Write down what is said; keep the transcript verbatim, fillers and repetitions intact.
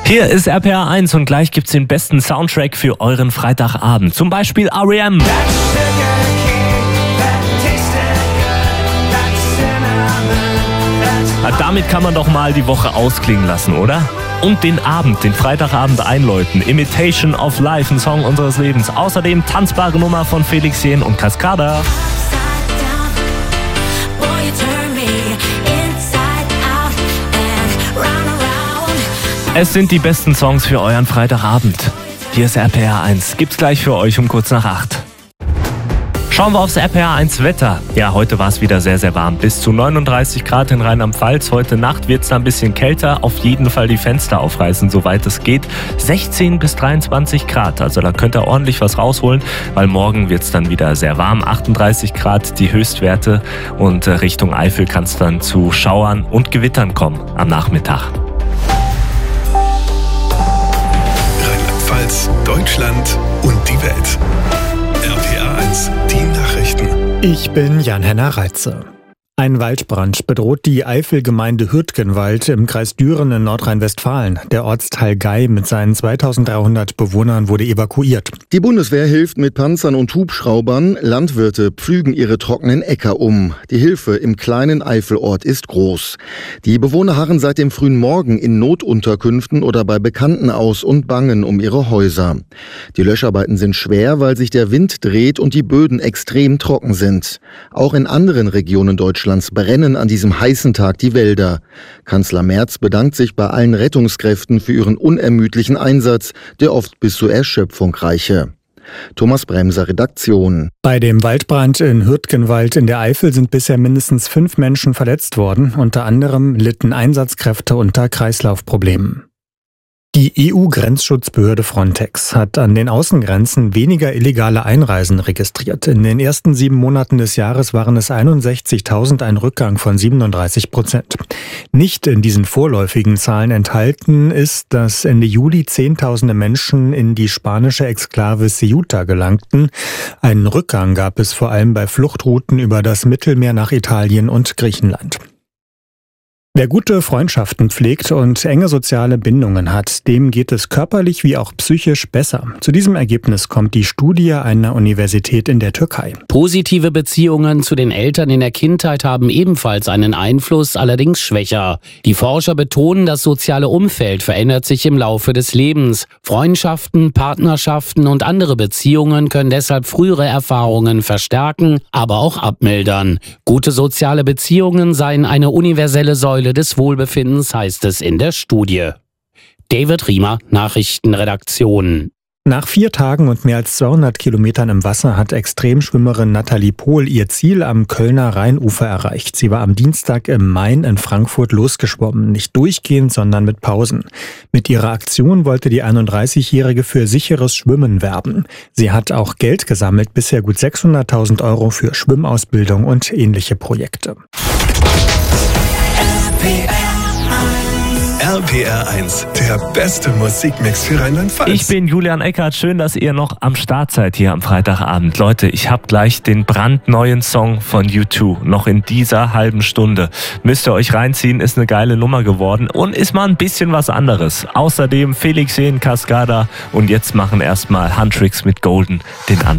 Hier ist R P R eins und gleich gibt's den besten Soundtrack für euren Freitagabend. Zum Beispiel R E M. Na, damit kann man doch mal die Woche ausklingen lassen, oder? Und den Abend, den Freitagabend einläuten. Imitation of Life, ein Song unseres Lebens. Außerdem tanzbare Nummer von Felix Jähn und Cascada. Es sind die besten Songs für euren Freitagabend. Hier ist R P R eins. Gibt's gleich für euch um kurz nach acht. Schauen wir aufs R P R eins Wetter. Ja, heute war es wieder sehr, sehr warm. Bis zu neununddreißig Grad in Rheinland-Pfalz. Heute Nacht wird es ein bisschen kälter. Auf jeden Fall die Fenster aufreißen, soweit es geht. sechzehn bis dreiundzwanzig Grad. Also da könnt ihr ordentlich was rausholen, weil morgen wird es dann wieder sehr warm. achtunddreißig Grad die Höchstwerte. Und Richtung Eifel kann es dann zu Schauern und Gewittern kommen am Nachmittag. Rheinland-Pfalz, Deutschland und die Welt. R P R eins, die Nachrichten. Ich bin Jan-Henner Reitze. Ein Waldbrand bedroht die Eifelgemeinde Hürtgenwald im Kreis Düren in Nordrhein-Westfalen. Der Ortsteil Gei mit seinen zweitausenddreihundert Bewohnern wurde evakuiert. Die Bundeswehr hilft mit Panzern und Hubschraubern. Landwirte pflügen ihre trockenen Äcker um. Die Hilfe im kleinen Eifelort ist groß. Die Bewohner harren seit dem frühen Morgen in Notunterkünften oder bei Bekannten aus und bangen um ihre Häuser. Die Löscharbeiten sind schwer, weil sich der Wind dreht und die Böden extrem trocken sind. Auch in anderen Regionen Deutschlands brennen an diesem heißen Tag die Wälder. Kanzler Merz bedankt sich bei allen Rettungskräften für ihren unermüdlichen Einsatz, der oft bis zur Erschöpfung reiche. Thomas Bremser, Redaktion. Bei dem Waldbrand in Hürtgenwald in der Eifel sind bisher mindestens fünf Menschen verletzt worden. Unter anderem litten Einsatzkräfte unter Kreislaufproblemen. Die E U-Grenzschutzbehörde Frontex hat an den Außengrenzen weniger illegale Einreisen registriert. In den ersten sieben Monaten des Jahres waren es einundsechzigtausend, ein Rückgang von siebenunddreißig Prozent. Nicht in diesen vorläufigen Zahlen enthalten ist, dass Ende Juli Zehntausende Menschen in die spanische Exklave Ceuta gelangten. Einen Rückgang gab es vor allem bei Fluchtrouten über das Mittelmeer nach Italien und Griechenland. Wer gute Freundschaften pflegt und enge soziale Bindungen hat, dem geht es körperlich wie auch psychisch besser. Zu diesem Ergebnis kommt die Studie einer Universität in der Türkei. Positive Beziehungen zu den Eltern in der Kindheit haben ebenfalls einen Einfluss, allerdings schwächer. Die Forscher betonen, das soziale Umfeld verändert sich im Laufe des Lebens. Freundschaften, Partnerschaften und andere Beziehungen können deshalb frühere Erfahrungen verstärken, aber auch abmildern. Gute soziale Beziehungen seien eine universelle Säule des Wohlbefindens, heißt es in der Studie. David Riemer, Nachrichtenredaktion. Nach vier Tagen und mehr als zweihundert Kilometern im Wasser hat Extremschwimmerin Nathalie Pohl ihr Ziel am Kölner Rheinufer erreicht. Sie war am Dienstag im Main in Frankfurt losgeschwommen. Nicht durchgehend, sondern mit Pausen. Mit ihrer Aktion wollte die einunddreißigjährige für sicheres Schwimmen werben. Sie hat auch Geld gesammelt, bisher gut sechshunderttausend Euro für Schwimmausbildung und ähnliche Projekte. R P R eins, der beste Musikmix für Rheinland-Pfalz. Ich bin Julian Eckert. Schön, dass ihr noch am Start seid hier am Freitagabend. Leute, ich habe gleich den brandneuen Song von U zwei noch in dieser halben Stunde. Müsst ihr euch reinziehen, ist eine geile Nummer geworden und ist mal ein bisschen was anderes. Außerdem Felix Jähn, Cascada und jetzt machen erstmal Huntrix mit Golden den Anfang.